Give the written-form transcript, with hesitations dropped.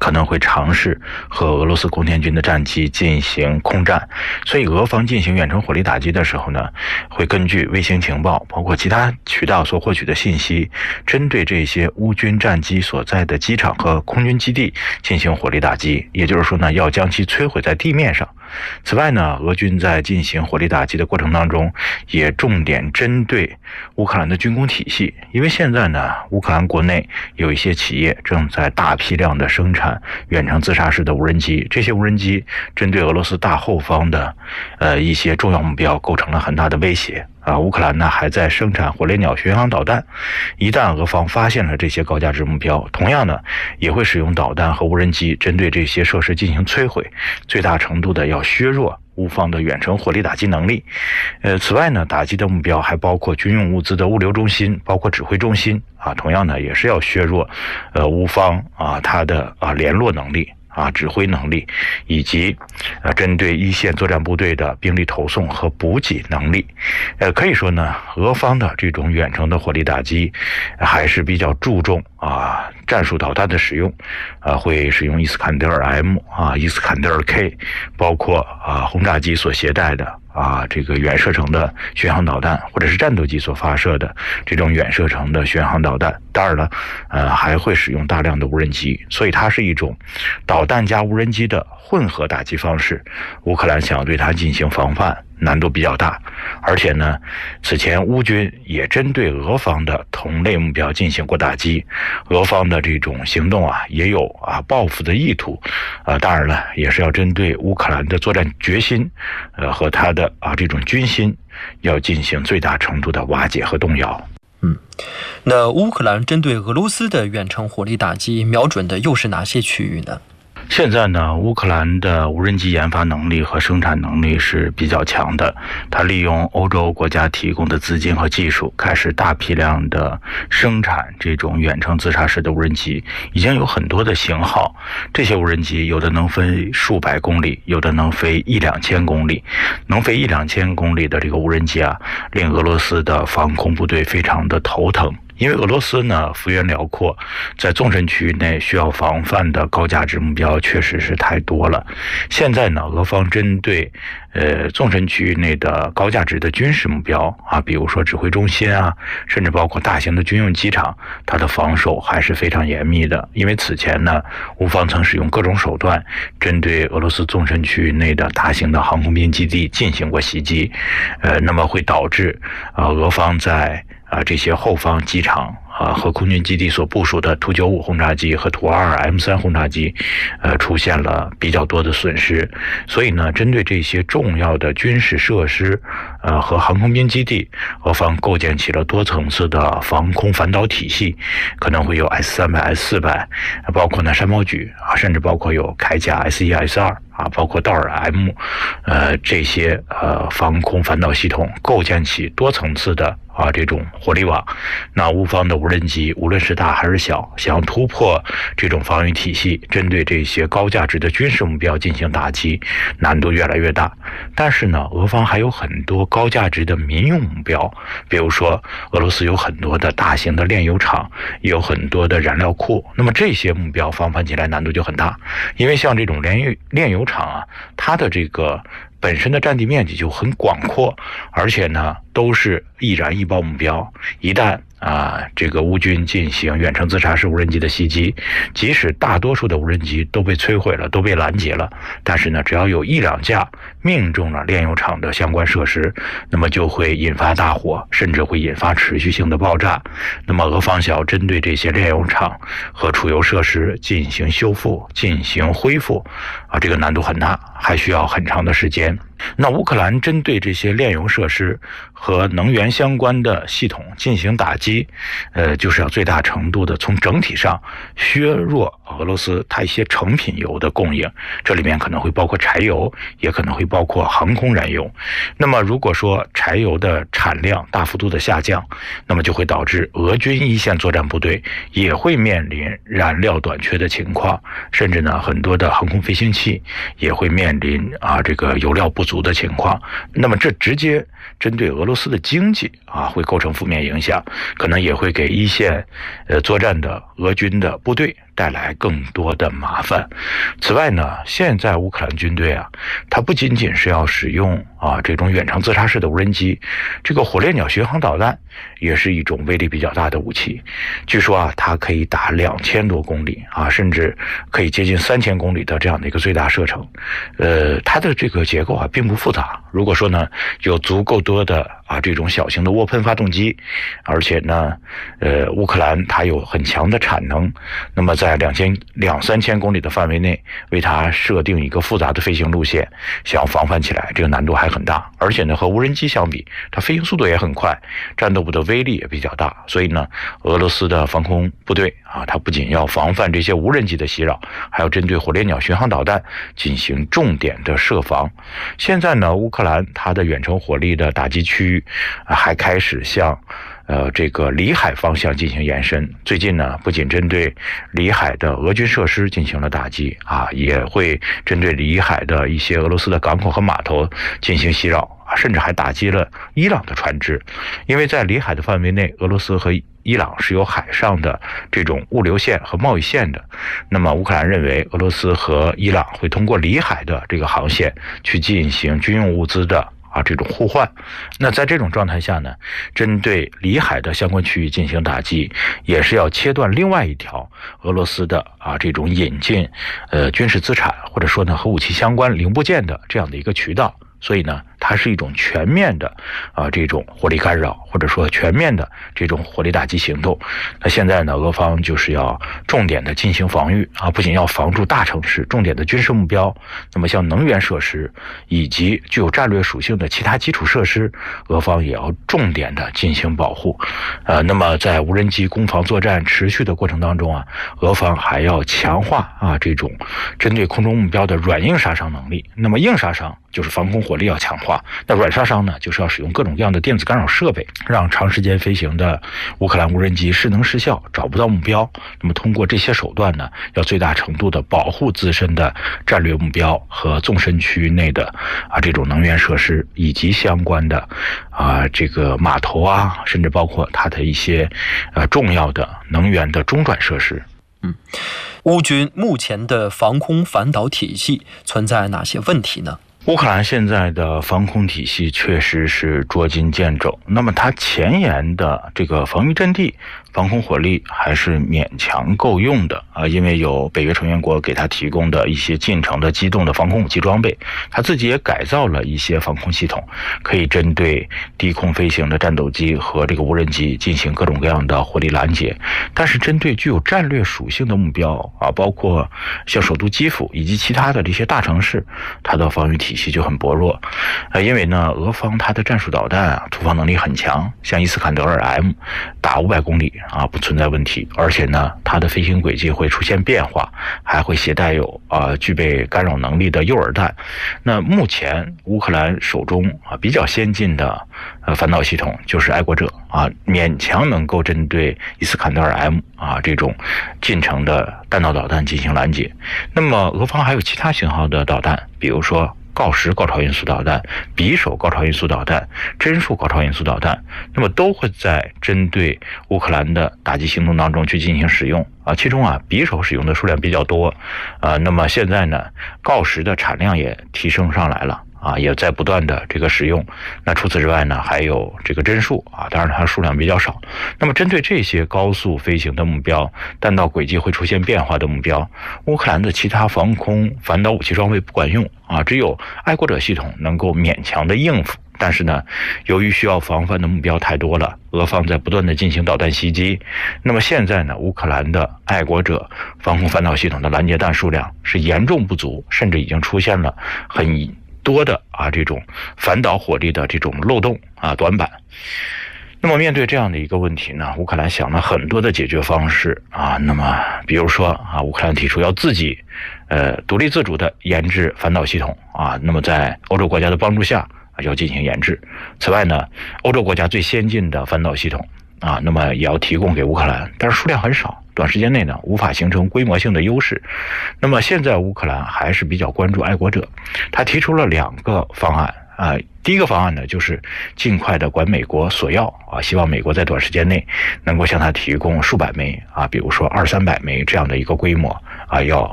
可能会尝试和俄罗斯空天军的战机进行空战，所以俄方进行远程火力打击的时候呢，会根据卫星情报，包括其他渠道所获取的信息，针对这些乌军战机所在的机场和空军基地进行火力打击，也就是说呢，要将其摧毁在地面上。此外呢，俄军在进行火力打击的过程当中，也重点针对乌克兰的军工体系，因为现在呢，乌克兰国内有一些企业正在大批量的生产远程自杀式的无人机，这些无人机针对俄罗斯大后方的一些重要目标构成了很大的威胁。乌克兰呢还在生产火烈鸟巡航导弹，一旦俄方发现了这些高价值目标，同样呢也会使用导弹和无人机针对这些设施进行摧毁，最大程度的要削弱乌方的远程火力打击能力。此外呢，打击的目标还包括军用物资的物流中心，包括指挥中心同样呢也是要削弱乌方它的联络能力。指挥能力，以及针对一线作战部队的兵力投送和补给能力。可以说呢，俄方的这种远程的火力打击还是比较注重战术导弹的使用，会使用伊斯坎德尔 M 伊斯坎德尔 K， 包括轰炸机所携带的这个远射程的巡航导弹，或者是战斗机所发射的这种远射程的巡航导弹。当然了，还会使用大量的无人机，所以它是一种导弹加无人机的混合打击方式。乌克兰想要对它进行防范，难度比较大。而且呢，此前乌军也针对俄方的同类目标进行过打击，俄方的这种行动也有报复的意图。当然了，也是要针对乌克兰的作战决心和他的这种军心，要进行最大程度的瓦解和动摇。 那乌克兰针对俄罗斯的远程火力打击瞄准的又是哪些区域呢？ 现在呢，乌克兰的无人机研发能力和生产能力是比较强的，它利用欧洲国家提供的资金和技术，开始大批量的生产这种远程自杀式的无人机，已经有很多的型号。这些无人机有的能飞数百公里，有的能飞1-2千公里。能飞1-2千公里的这个无人机令俄罗斯的防空部队非常的头疼。因为俄罗斯呢幅员辽阔，在纵深区域内需要防范的高价值目标确实是太多了。现在呢，俄方针对纵深区域内的高价值的军事目标比如说指挥中心甚至包括大型的军用机场，它的防守还是非常严密的。因为此前呢，乌方曾使用各种手段针对俄罗斯纵深区域内的大型的航空兵基地进行过袭击，那么会导致俄方在这些后方机场和空军基地所部署的图95轰炸机和图22 M3 轰炸机出现了比较多的损失。所以呢，针对这些重要的军事设施和航空兵基地，俄方构建起了多层次的防空反导体系，可能会有 S300、S400，包括呢山毛榉甚至包括有铠甲 S1、S2包括道尔 M 这些防空反导系统，构建起多层次的这种火力网。那乌方的无人机无论是大还是小，想要突破这种防御体系，针对这些高价值的军事目标进行打击，难度越来越大。但是呢，俄方还有很多高价值的民用目标，比如说俄罗斯有很多的大型的炼油厂，也有很多的燃料库，那么这些目标防范起来难度就很大。因为像这种炼油厂它的这个本身的占地面积就很广阔，而且呢都是易燃易爆目标。一旦这个乌军进行远程自杀式无人机的袭击，即使大多数的无人机都被摧毁了，都被拦截了，但是呢，只要有1-2架命中了炼油厂的相关设施，那么就会引发大火，甚至会引发持续性的爆炸。那么俄方想要针对这些炼油厂和储油设施进行修复、进行恢复这个难度很大，还需要很长的时间。那乌克兰针对这些炼油设施和能源相关的系统进行打击，就是要最大程度的从整体上削弱俄罗斯它一些成品油的供应，这里面可能会包括柴油，也可能会包括航空燃油。那么如果说柴油的产量大幅度的下降，那么就会导致俄军一线作战部队也会面临燃料短缺的情况，甚至呢很多的航空飞行器也会面临这个油料不足的情况。那么这直接针对俄罗斯的经济会构成负面影响，可能也会给一线作战的俄军的部队带来更多的麻烦。此外呢，现在乌克兰军队啊，它不仅仅是要使用这种远程自杀式的无人机，这个火烈鸟巡航导弹也是一种威力比较大的武器。据说它可以打2000多公里甚至可以接近3000公里的这样的一个最大射程。它的这个结构并不复杂。如果说呢有足够多的这种小型的涡喷发动机，而且呢乌克兰它有很强的产能，那么在2-3000公里的范围内为它设定一个复杂的飞行路线，想要防范起来这个难度还很大。而且呢和无人机相比，它飞行速度也很快，战斗部的威力也比较大。所以呢俄罗斯的防空部队它不仅要防范这些无人机的袭扰，还要针对火烈鸟巡航导弹进行重点的设防。现在呢乌克兰它的远程火力的打击区域还开始向这个里海方向进行延伸。最近呢不仅针对里海的俄军设施进行了打击也会针对里海的一些俄罗斯的港口和码头进行袭扰，甚至还打击了伊朗的船只。因为在里海的范围内，俄罗斯和伊朗是有海上的这种物流线和贸易线的，那么乌克兰认为俄罗斯和伊朗会通过里海的这个航线去进行军用物资的这种互换。那在这种状态下呢，针对里海的相关区域进行打击，也是要切断另外一条俄罗斯的这种引进军事资产或者说呢和武器相关零部件的这样的一个渠道。所以呢它是一种全面的这种火力干扰，或者说全面的这种火力打击行动。那现在呢俄方就是要重点的进行防御不仅要防住大城市重点的军事目标，那么像能源设施以及具有战略属性的其他基础设施，俄方也要重点的进行保护。那么在无人机攻防作战持续的过程当中俄方还要强化这种针对空中目标的软硬杀伤能力。那么硬杀伤就是防空火力要强化，那软杀伤呢就是要使用各种各样的电子干扰设备，让长时间飞行的乌克兰无人机失能失效，找不到目标。那么通过这些手段呢，要最大程度的保护自身的战略目标和纵深区域内的这种能源设施，以及相关的这个码头甚至包括它的一些重要的能源的中转设施。 乌军目前的防空反导体系存在哪些问题呢？ 乌克兰现在的防空体系确实是捉襟见肘，那么它前沿的这个防御阵地防空火力还是勉强够用的因为有北约成员国给它提供的一些近程的机动的防空武器装备，它自己也改造了一些防空系统，可以针对低空飞行的战斗机和这个无人机进行各种各样的火力拦截。但是针对具有战略属性的目标包括像首都基辅以及其他的这些大城市，它的防御体系就很薄弱因为呢俄方它的战术导弹突防能力很强，像伊斯坎德尔 M 打500公里不存在问题，而且呢它的飞行轨迹会出现变化，还会携带有具备干扰能力的诱饵弹。那目前乌克兰手中比较先进的反导系统就是爱国者勉强能够针对伊斯坎德尔 M 这种近程的弹道导弹进行拦截。那么俄方还有其他型号的导弹，比如说锆石高超音速导弹、匕首高超音速导弹、针数高超音速导弹，那么都会在针对乌克兰的打击行动当中去进行使用其中匕首使用的数量比较多那么现在呢锆石的产量也提升上来了也在不断的这个使用。那除此之外呢还有这个针数当然它数量比较少。那么针对这些高速飞行的目标，弹道轨迹会出现变化的目标，乌克兰的其他防空反导武器装备不管用只有爱国者系统能够勉强的应付。但是呢由于需要防范的目标太多了，俄方在不断的进行导弹袭击，那么现在呢乌克兰的爱国者防空反导系统的拦截弹数量是严重不足，甚至已经出现了很多的这种反导火力的这种漏洞短板。那么面对这样的一个问题呢，乌克兰想了很多的解决方式那么比如说乌克兰提出要自己独立自主的研制反导系统那么在欧洲国家的帮助下要进行研制。此外呢欧洲国家最先进的反导系统那么也要提供给乌克兰，但是数量很少，短时间内呢无法形成规模性的优势。那么现在乌克兰还是比较关注爱国者，他提出了2个方案第一个方案呢，就是尽快的管美国索要希望美国在短时间内能够向他提供数百枚比如说200-300枚这样的一个规模要